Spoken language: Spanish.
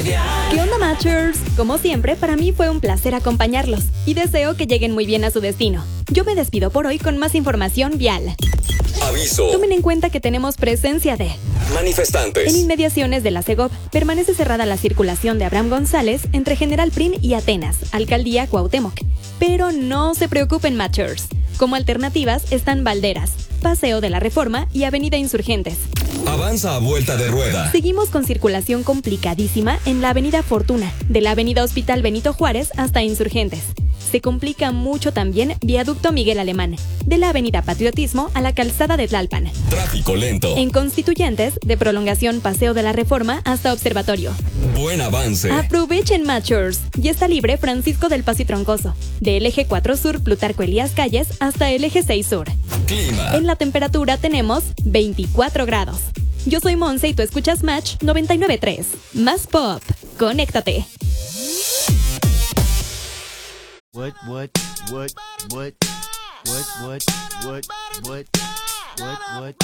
¿Qué onda, Matchers? Como siempre, para mí fue un placer acompañarlos y deseo que lleguen muy bien a su destino. Yo me despido por hoy con más información vial. Aviso. Tomen en cuenta que tenemos presencia de Manifestantes. En inmediaciones de la Segov, permanece cerrada la circulación de Abraham González entre General Prim y Atenas, Alcaldía Cuauhtémoc. Pero no se preocupen, Matchers. Como alternativas están Valderas, Paseo de la Reforma y Avenida Insurgentes. Avanza a vuelta de rueda. Seguimos con circulación complicadísima en la Avenida Fortuna, de la Avenida Hospital Benito Juárez hasta Insurgentes. Se complica mucho también Viaducto Miguel Alemán, de la Avenida Patriotismo a la Calzada de Tlalpan. Tráfico lento. En Constituyentes, de prolongación Paseo de la Reforma hasta Observatorio. Buen avance. Aprovechen, Matchers. Ya está libre Francisco del Paso y Troncoso, del eje 4 Sur Plutarco Elías Calles hasta el eje 6 Sur. Clima. En la temperatura tenemos 24 grados. Yo soy Monse y tú escuchas Match 99.3. Más pop. Conéctate. What?